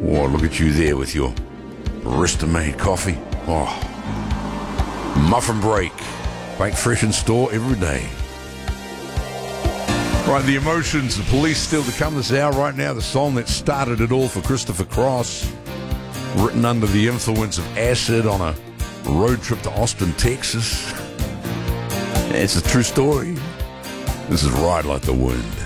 Oh, look at you there with your barista-made coffee. Oh, muffin break. Baked fresh in store every day. Right, the emotions, the police still to come this hour right now. The song that started it all for Christopher Cross, written under the influence of acid on a road trip to Austin, Texas. It's a true story. This is Ride Like the Wind.